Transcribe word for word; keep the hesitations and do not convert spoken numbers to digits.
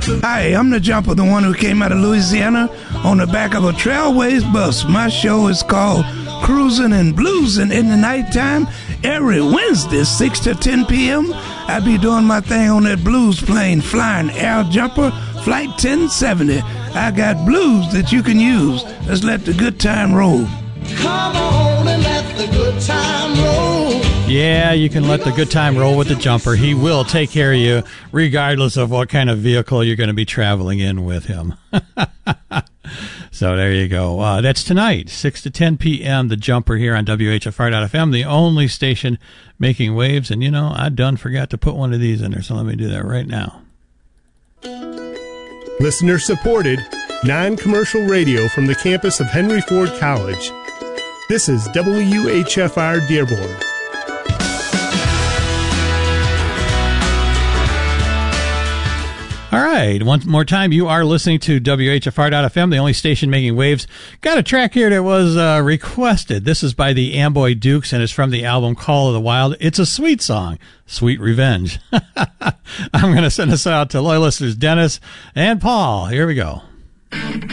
Hi, I'm the Jumper, the one who came out of Louisiana on the back of a Trailways bus. My show is called Cruising and Bluesing in the Nighttime. Every Wednesday, six to ten p.m., I be doing my thing on that blues plane, flying Air Jumper Flight ten seventy. I got blues that you can use. Let's let the good time roll. Come on and let the good time roll. Yeah, you can let the good time roll with the Jumper. He will take care of you regardless of what kind of vehicle you're going to be traveling in with him. So there you go. Uh, that's tonight, six to ten p.m., the Jumper here on W H F R dot F M, the only station making waves. And, you know, I done forgot to put one of these in there, so let me do that right now. Listener-supported, non-commercial radio from the campus of Henry Ford College. This is W H F R Dearborn. All right, one more time, you are listening to W H F R dot F M, the only station making waves. Got a track here that was uh, requested. This is by the Amboy Dukes, and it's from the album Call of the Wild. It's a sweet song, Sweet Revenge. I'm going to send this out to loyal listeners Dennis and Paul. Here we go.